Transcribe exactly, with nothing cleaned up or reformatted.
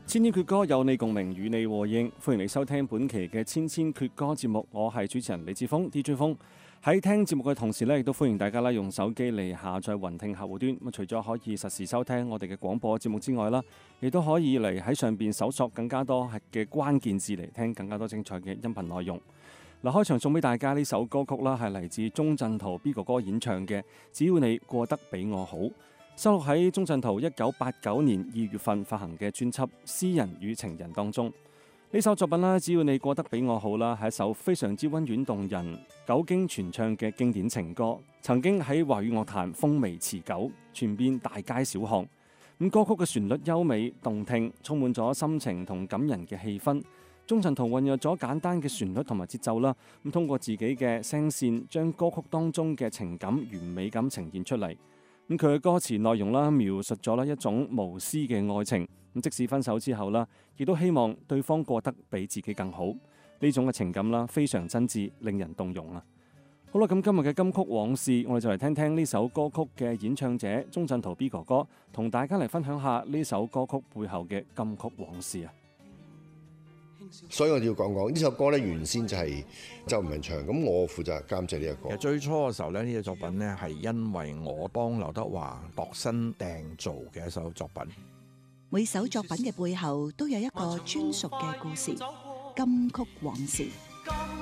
千千闕歌有你共鳴，與你和應，歡迎你收聽本期嘅千千闕歌節目，我係主持人李志峰 D J 峰。喺聽節目嘅同時咧，亦都歡迎大家啦用手機嚟下載雲聽客戶端。咁除咗可以實時收聽我哋嘅廣播節目之外啦，亦都可以嚟喺上邊搜索更加多嘅關鍵字嚟聽更加多精彩嘅音頻內容。嗱，開場送俾大家呢首歌曲啦，係嚟自鍾鎮濤 B 哥哥演唱嘅《只要你過得比我好》。收錄喺鍾鎮濤一九八九年二月份發行嘅專輯《詩人與情人》當中，呢首作品啦，只要你過得比我好啦，係一首非常之溫婉動人、久經傳唱嘅經典情歌，曾經喺華語樂壇風靡持久，傳遍大街小巷。咁歌曲嘅旋律優美動聽，充滿咗深情同感人嘅氣氛。鍾鎮濤混入咗簡單嘅旋律同埋節奏啦，咁通過自己嘅聲線，將歌曲當中嘅情感完美咁呈現出嚟。咁佢嘅歌詞內容啦，描述咗啦一種無私嘅愛情。咁即使分手之後啦，亦都希望對方過得比自己更好。呢種嘅情感啦，非常真摯，令人動容啊！好啦，咁今日嘅金曲往事，我哋就嚟聽聽呢首歌曲嘅演唱者鍾鎮濤 B 哥哥，同大家嚟分享下呢首歌曲背後嘅金曲往事啊！ 所以我要講講呢首歌咧，原先就係周文唱，咁我負責監製呢一個。 其實最初嘅時候咧，呢隻作品咧係因為我幫劉德華度身訂造嘅一首作品。 每首作品嘅背後都有一個專屬嘅故事，金曲往事。